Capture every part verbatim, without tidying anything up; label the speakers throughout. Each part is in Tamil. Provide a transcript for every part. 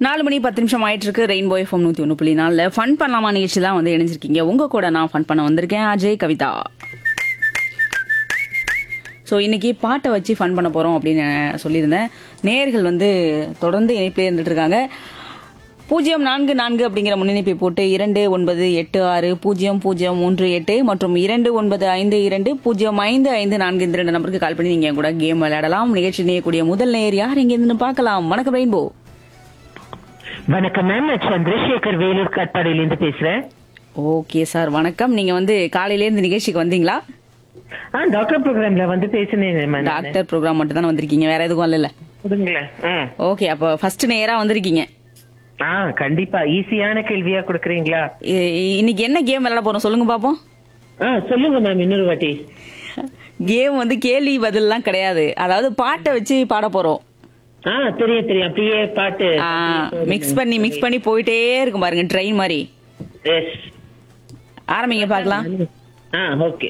Speaker 1: நாலு மணி பத்து நிமிஷம் ஆயிட்டு இருக்கு. ரெயின்போ எஃப்எம் நூத்தி ஒன்று புள்ளி நாலுல ஃபன் பண்ணலாமா நிகழ்ச்சி தான் வந்து இணைஞ்சிருக்கீங்க. உங்க கூட நான் ஃபன் பண்ண வந்திருக்கேன், அஜய் கவிதா. ஸோ இன்னைக்கு பாட்டை வச்சு ஃபன் பண்ண போறோம் அப்படின்னு சொல்லியிருந்தேன். நேயர்கள் வந்து தொடர்ந்து இணைப்பிலே இருந்துட்டு இருக்காங்க. பூஜ்ஜியம் நான்கு நான்கு அப்படிங்கிற முன்னிணைப்பை போட்டு இரண்டு ஒன்பது எட்டு ஆறு பூஜ்ஜியம் பூஜ்ஜியம் மூன்று எட்டு மற்றும் இரண்டு ஒன்பது ஐந்து இரண்டு பூஜ்ஜியம் ஐந்து ஐந்து நான்கு இந்த ரெண்டு நம்பருக்கு கால் பண்ணி நீங்க கூட கேம் விளையாடலாம். நிகழ்ச்சி நேயக்கூடிய முதல் நேயர் யார் இங்க இருந்து பார்க்கலாம். வணக்கம் ரெயின்போ.
Speaker 2: வணக்கம் மேம், நான் சந்திரசேகர் வேலூர் காட்பாடியிலிருந்து பேசுறேன்.
Speaker 1: ஓகே சார், வணக்கம். நீங்க வந்து காலையில இருந்து நிகழ்ச்சிக்கு வந்தீங்களா?
Speaker 2: ஆ, டாக்டர் ப்ரோக்ராம்ல வந்து பேசினேன்.
Speaker 1: டாக்டர் ப்ரோக்ராம் மட்டும் தான் வந்திருக்கீங்க, வேற எதுவும் இல்ல? ஓகே, அப்ப ஃபர்ஸ்ட் நேரா வந்திருக்கீங்க.
Speaker 2: ஆ, கண்டிப்பா ஈஸியான கேள்வியா கொடுக்குறீங்களா?
Speaker 1: இன்னைக்கு என்ன கேம் விளையாட போறோம் சொல்லுங்க பாப்போம்.
Speaker 2: ஆ, சொல்லுங்க மேம் இன்னொரு வாட்டி.
Speaker 1: கேம் வந்து கேள்வி பதில்லாம் கிடையாது, அதாவது பாட்டை வச்சு பாட போறோம்.
Speaker 2: ஆ, தெரியும் தெரியும், அப்படியே பாட்டு
Speaker 1: மிக்ஸ் பண்ணி மிக்ஸ் பண்ணி போயிட்டே இருக்கும் பாருங்க, ட்ரெயின் மாதிரி.
Speaker 2: எஸ்,
Speaker 1: ஆரம்பிங்க பார்க்கலாம்.
Speaker 2: ஆ, ஓகே.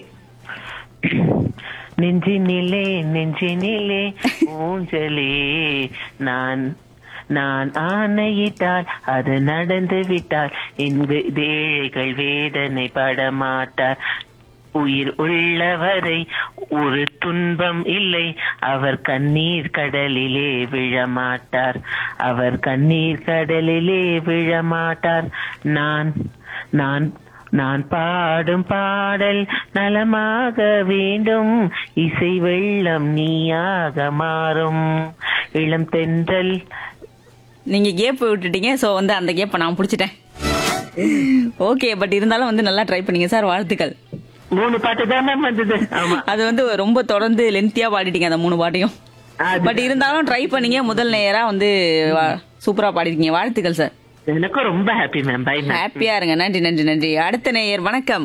Speaker 2: நெஞ்சினிலே நெஞ்சினிலே ஊஞ்சலே நான் நான் ஆணையிட்டால் அது நடந்து விட்டால் இந்த ஏழைகள் வேதனை படமாட்டார். உயிர் உள்ளவரை ஒரு துன்பம் இல்லை, அவர் கண்ணீர் கடலிலே விழமாட்டார், அவர் கண்ணீர் கடலிலே விழமாட்டார். நான் நான் நான் பாடும் பாடல் நலமாக வேண்டும், இசை வெள்ளம் நீயாக மாறும், இளம் தென்றல்.
Speaker 1: நீங்க கேப் விட்டுட்டீங்க, சோ வந்து அந்த கேப்பை நான் புடிச்சிட்டேன். ஓகே, பட் இருந்தாலும் வந்து நல்லா ட்ரை பண்ணீங்க சார், வாழ்த்துக்கள்.
Speaker 2: மூணு பாட்டு தான் மேம் வந்தது.
Speaker 1: அது வந்து ரொம்ப தொடர்ந்து லென்த்தியா பாடிட்டீங்க அந்த மூணு பாட்டையும். பட் இருந்தாலும் ட்ரை பண்ணீங்க, முதல் நேரா வந்து சூப்பரா பாடிருக்கீங்க, வாழ்த்துக்கள் சார்.
Speaker 2: எனக்கும் ரொம்ப ஹாப்பி மேம். By ma'am.
Speaker 1: ஹாப்பியா இருங்க. நன்றி நன்றி நன்றி. அடுத்த நேயர் வணக்கம்.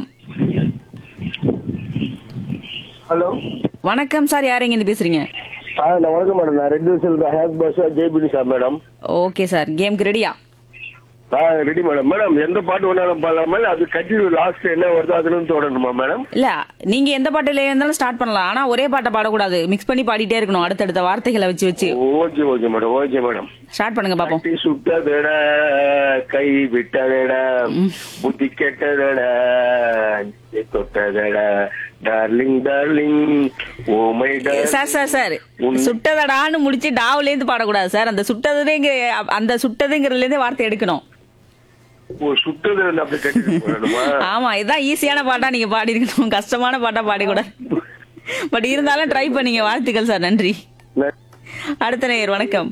Speaker 3: ஹலோ,
Speaker 1: வணக்கம் சார், யார் எங்க இருந்து பேசுறீங்க?
Speaker 3: வணக்கம் மேடம், நான் ரெண்டு வருஷம் ஹேக் பாஷா ஜெய்பிடி சார் மேடம்.
Speaker 1: ஓகே சார், கேம்க்கு ரெடியா?
Speaker 3: ஆ, ரெடி மேடம். மேடம் எந்த பாட்டு வேணாலும் பாடலாமா, அது கண்டினியூ லாஸ்ட் என்ன வருதோ அதுல இருந்து தொடரணுமா மேடம்?
Speaker 1: இல்ல, நீங்க எந்த பாட்டுல இருந்தாலும் ஸ்டார்ட் பண்ணலாம், ஆனா ஒரே பாட்டை பாடக்கூடாது, மிக்ஸ் பண்ணி பாடிட்டே இருக்கணும் அடுத்தடுத்த வார்த்தைகளை வச்சு வச்சு.
Speaker 3: Okay okay madam, okay madam.
Speaker 1: Start பண்ணுங்க பாப்போம்.
Speaker 3: கட்டி சுட்டதட, கை விட்டதட, புத்தி கெட்டதட, தொட்டதட, darling darling, oh my darling.
Speaker 1: Sir sir sir சுட்டதடான்னு முடிச்சு டாவ்ல இருந்து பாடக்கூடாது சார், அந்த சுட்டதுங்க அந்த சுட்டதுங்கிறதுல இருந்து வார்த்தை எடுக்கணும்.
Speaker 3: ஓ, சுட்டது அப்படி கட்டி.
Speaker 1: ஆமா, இதுதான் ஈஸியான பாட்டா நீங்க பாடி இருக்கணும், கஷ்டமான பாட்டா பாடிக்கூடாது. பட் இருந்தாலும் ட்ரை பண்ணீங்க, வாழ்த்துக்கள் சார், நன்றி. அடுத்த நேயர் வணக்கம்.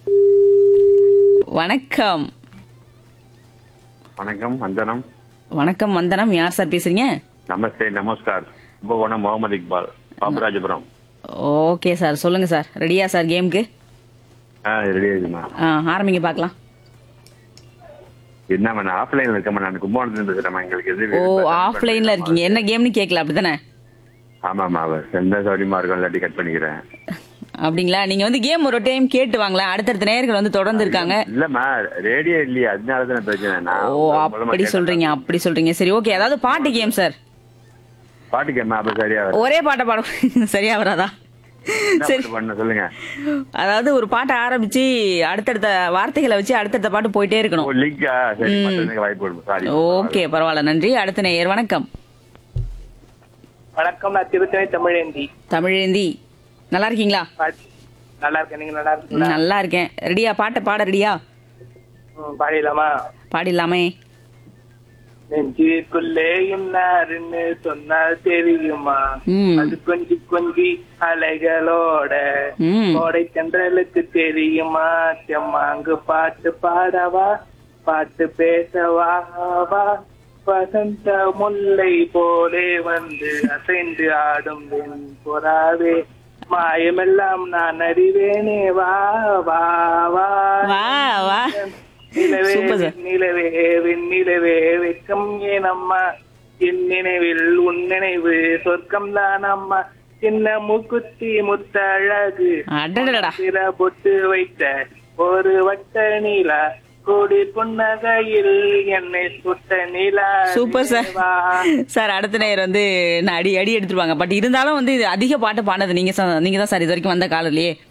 Speaker 1: வணக்கம்.
Speaker 4: வணக்கம் வந்தனம்.
Speaker 1: வணக்கம் வந்தனம், யார் சார் பேசுறீங்க?
Speaker 4: நமஸ்தே, நமஸ்கார். கும்பகோணம் முகமது இக்பால், பாபராஜபுரம்.
Speaker 1: ஓகே சார், சொல்லுங்க சார், ரெடியா சார் கேமுக்கு?
Speaker 4: ரெடி ஆயிடுமா?
Speaker 1: ஆரம்பிங்க பார்க்கலாம்.
Speaker 4: என்ன நான் ஆஃப்லைன்ல இருக்கேன், நான் கும்பகோணத்துல இருக்கிறேன். எங்களுக்கு எது?
Speaker 1: ஓ, ஆஃப்லைன்ல இருக்கீங்க, என்ன கேம்னு கேட்கல அப்படித்தானே?
Speaker 4: ஆமாமா, எந்த சௌரியமா இருக்கும் இல்லாட்டி கட் பண்ணிக்கிறேன்.
Speaker 1: அப்படிங்களா? நீங்க வந்து கேம் ஒரு டைம் கேட்டு வாங்கலாம், அடுத்தடுத்த நேயர்கள் வந்து தொடர்ந்து இருக்காங்க.
Speaker 4: இல்லம்மா, ரேடியோ இல்லையா, அதனாலதான் பிரச்சனை.
Speaker 1: ஓ, அப்படி சொல்றீங்க அப்படி சொல்றீங்க சரி, ஓகே. அதாவது பாட்டு கேம் சார்.
Speaker 4: பாட்டு கேம் அப்ப சரியா?
Speaker 1: ஒரே பாட்டை பாட சரியா வராதா? சரி
Speaker 4: பண்ண சொல்லுங்க.
Speaker 1: அதாவது ஒரு பாட்டை ஆரம்பிச்சு அடுத்தடுத்த வார்த்தைகளை வச்சு அடுத்தடுத்த பாட்டு போயிட்டே இருக்கணும். ஓகே, பரவாயில்ல, நன்றி. அடுத்த நேயர் வணக்கம்.
Speaker 5: வணக்கம், நான் திருத்தணி தமிழேந்தி.
Speaker 1: தமிழேந்தி, நல்லா இருக்கீங்களா?
Speaker 5: நல்லா இருக்கேன், நீங்க நல்லா இருக்கீங்களா?
Speaker 1: நல்லா இருக்கேன். ரெடியா? பாட்டை பாட ரெடியா?
Speaker 5: பாடிடலாமா?
Speaker 1: பாடிடலாமே.
Speaker 5: நெஞ்சுக்குள்ளே இன்னாருன்னு சொன்னா தெரியுமா, அது கொஞ்சி கொஞ்சி அலைகளோட கோடை தென்றலுக்கு தெரியுமா, செம்மாங்கு பாட்டு பாடவா, பாட்டு பேசவா, வா வசந்த முல்லை போலே வந்து அசைந்து ஆடும் என் புறாவே, மாயமெல்லாம் நான் அறிவேனே, வா வா வா
Speaker 1: வா.
Speaker 5: நிலவே நிலவே நிலவே வெக்கம் ஏனம்மா, என் நினைவில் உன் நினைவு சொர்க்கம் தான் அம்மா, சின்ன மூக்குத்தி முத்தழகு பொட்டு வைத்த ஒரு வட்ட நீலா, கோடி புன்னகையில் என்னை சுட்ட நிலா.
Speaker 1: Super sir. சார் அடுத்த நேரம் வந்து அடி அடி எடுத்துருவாங்க. பட் இருந்தாலும் வந்து அதிக பாட்டு பாடுனது நீங்க நீங்க தான் சார் இது வரைக்கும் வந்த காலையிலேயே.